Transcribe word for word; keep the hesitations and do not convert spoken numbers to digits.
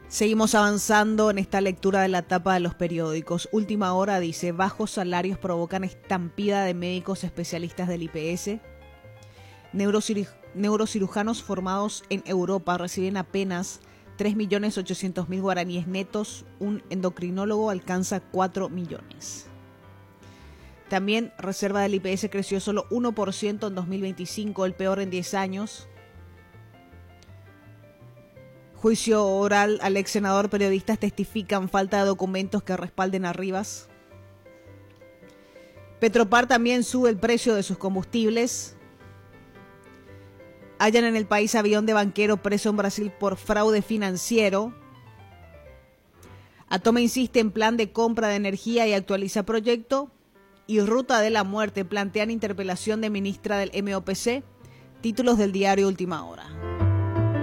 Seguimos avanzando en esta lectura de la tapa de los periódicos. Última Hora dice, bajos salarios provocan estampida de médicos especialistas del I P S. Neurocir- neurocirujanos formados en Europa reciben apenas tres millones ochocientos mil guaraníes netos. Un endocrinólogo alcanza cuatro millones. También reserva del I P S creció solo uno por ciento en dos mil veinticinco, el peor en diez años. Juicio oral al ex senador. Periodistas testifican falta de documentos que respalden a Rivas. Petropar también sube el precio de sus combustibles. Hallan en el país avión de banquero preso en Brasil por fraude financiero. Atome insiste en plan de compra de energía y actualiza proyecto. Y Ruta de la Muerte plantean interpelación de ministra del M O P C. Títulos del diario Última Hora.